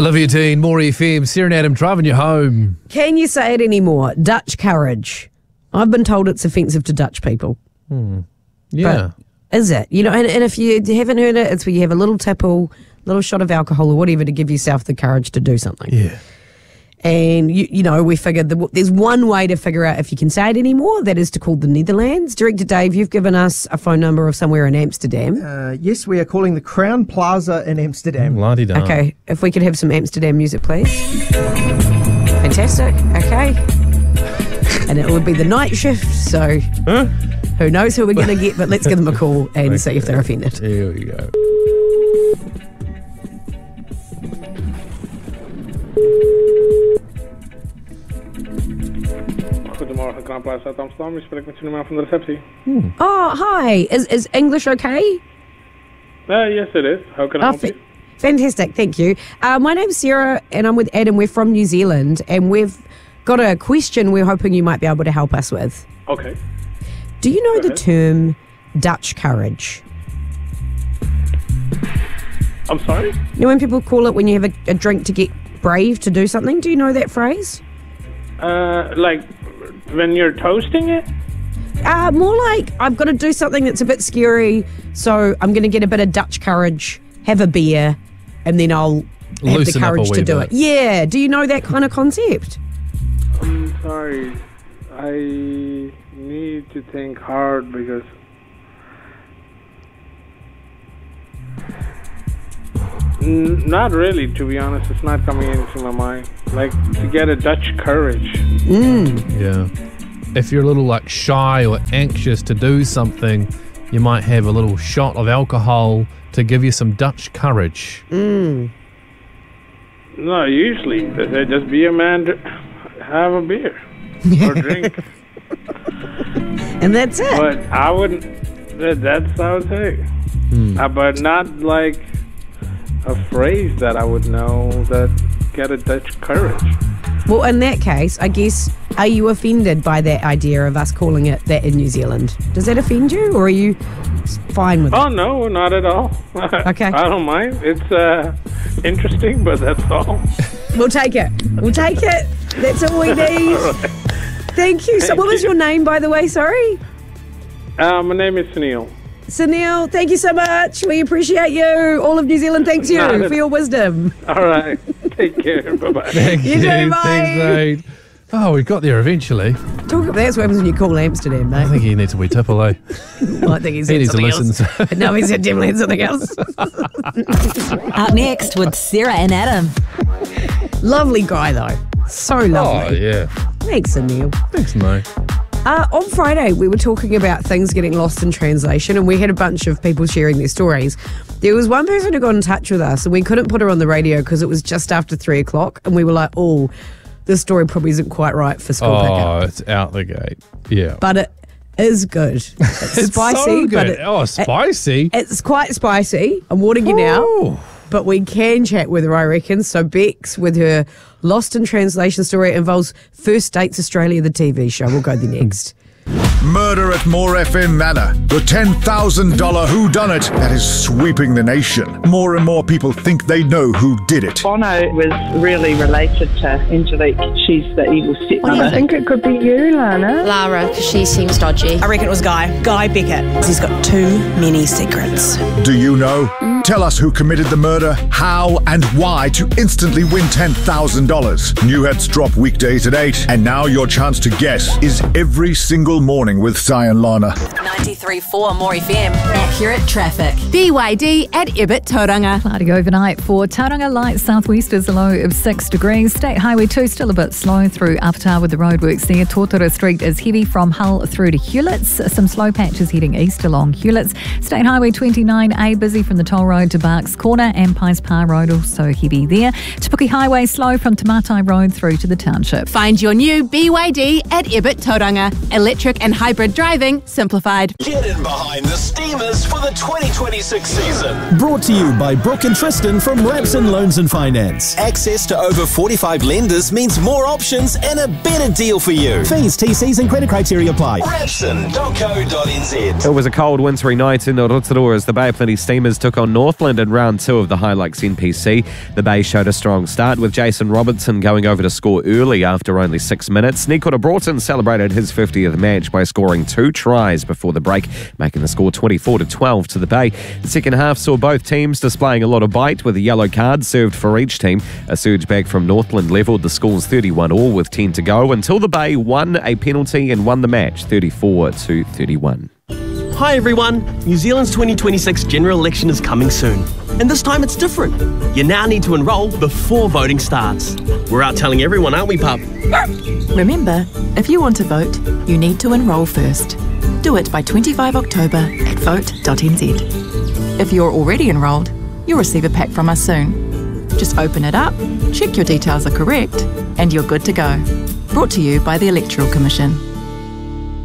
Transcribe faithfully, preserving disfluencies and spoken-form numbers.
Olivia Dean, More F M, Sarah and Adam driving you home. Can you say it anymore? Dutch courage. I've been told it's offensive to Dutch people. Hmm. Yeah. But is it? You know, and, and if you haven't heard it, it's where you have a little tipple, little shot of alcohol or whatever to give yourself the courage to do something. Yeah. And, you, you know, we figured the, there's one way to figure out if you can say it anymore. That is to call the Netherlands. Director Dave, you've given us a phone number of somewhere in Amsterdam. Uh, yes, we are calling the Crown Plaza in Amsterdam. La-di-da. Okay, if we could have some Amsterdam music, please. Fantastic. Okay. And it would be the night shift, so Huh? who knows who we're going to get, but let's give them a call and okay. see if they're offended. Here we go. Goedemorgen, Crown Plaza uit Amsterdam. Je spreekt met Cinema van de receptie. Hmm. Oh, hi. Is is English okay? Uh, yes, it is. How can I oh, help you? Fantastic, thank you. Uh, my name's Sarah, and I'm with Adam. We're from New Zealand, and we've got a question we're hoping you might be able to help us with. Okay. Do you know Go the ahead. term Dutch courage? I'm sorry? You know when people call it when you have a, a drink to get brave to do something? Do you know that phrase? Uh, like when you're toasting it? Uh, more like I've got to do something that's a bit scary, so I'm going to get a bit of Dutch courage, have a beer, and then I'll have Loosen the up a courage wee to do bit. it. Yeah, do you know that kind of concept? I'm sorry. I need to think hard because... N- not really, to be honest. It's not coming into my mind. Like, to get a Dutch courage. Mm. Yeah. If you're a little like shy or anxious to do something, you might have a little shot of alcohol to give you some Dutch courage. Mm. No, usually they say just be a man, to have a beer or drink. And that's it. But I wouldn't. That, that's I would say. Hmm. Uh, but not like a phrase that I would know that get a Dutch courage. Well, in that case, I guess, are you offended by that idea of us calling it that in New Zealand? Does that offend you, or are you fine with Oh it? no, not at all. Okay. I don't mind. It's uh, interesting, but that's all. We'll take it. We'll take it. That's all we need. All right. Thank you. So, Thank what was you. your name, by the way? Sorry. Uh, my name is Sunil. Sunil, thank you so much. We appreciate you. All of New Zealand thanks you Not at- for your wisdom. All right. Take care. Bye bye. Thank You you. too, Thanks, mate. mate. Oh, we got there eventually. Talk about that's what happens when you call Amsterdam, mate. I think he needs a wee tipple, eh? Well, I think he's He had needs to something listen. else. But no, he's had definitely had something else. Up next with Sarah and Adam. Lovely guy, though. So Oh, lovely. yeah. Thanks, Sunil. Thanks, mate. Uh, on Friday, we were talking about things getting lost in translation, and we had a bunch of people sharing their stories. There was one person who got in touch with us, and we couldn't put her on the radio because it was just after three o'clock, and we were like, oh, this story probably isn't quite right for school Oh, pickup. it's out the gate. Yeah. But it is good. It's, It's spicy, so but good. it, Oh, spicy. it's quite spicy. I'm warning you now. Ooh. But we can chat with her, I reckon. So Bex, with her Lost in Translation story, involves First Dates Australia, the T V show. We'll go there next. Murder at More F M Manor. The ten thousand dollars whodunit that is sweeping the nation. More and more people think they know who did it. Bono was really related to Angelique. She's the evil stepmother. I think it could be you, Lana. Lara, because she seems dodgy. I reckon it was Guy. Guy Beckett. He's got too many secrets. Do you know? Tell us who committed the murder, how and why to instantly win ten thousand dollars. New heads drop weekdays at eight. And now your chance to guess is every single morning with Cy and Lana. ninety-three point four More F M. Accurate traffic. B Y D at Ibit Tauranga. Cloudy overnight for Tauranga. Light southwest is a low of six degrees. State Highway two still a bit slow through Apata with the roadworks there. Totara Street is heavy from Hull through to Hewletts. Some slow patches heading east along Hewletts. State Highway twenty-nine A busy from the toll road to Barks Corner, and Pies Par Road also heavy there. Te Puke Highway slow from Te Matai Road through to the township. Find your new B Y D at Ibit Tauranga. Electric and hybrid driving simplified. Get in behind the Steamers for the twenty twenty-six season. Brought to you by Brooke and Tristan from Rapson Loans and Finance. Access to over forty-five lenders means more options and a better deal for you. Fees, T Cs and credit criteria apply. Rapson dot co dot n z. It was a cold, wintry night in Rotorua as the Bay of Plenty Steamers took on North Northland in round two of the Hilux N P C. The Bay showed a strong start with Jason Robertson going over to score early after only six minutes. Nikota Broughton celebrated his fiftieth match by scoring two tries before the break, making the score twenty-four to twelve to the Bay. The second half saw both teams displaying a lot of bite with a yellow card served for each team. A surge back from Northland levelled the scores thirty-one all with ten to go until the Bay won a penalty and won the match thirty-four to thirty-one. Hi everyone, New Zealand's twenty twenty-six general election is coming soon. And this time it's different. You now need to enrol before voting starts. We're out telling everyone, aren't we, pup? Remember, if you want to vote, you need to enrol first. Do it by twenty-fifth of October at vote dot n z. If you're already enrolled, you'll receive a pack from us soon. Just open it up, check your details are correct, and you're good to go. Brought to you by the Electoral Commission.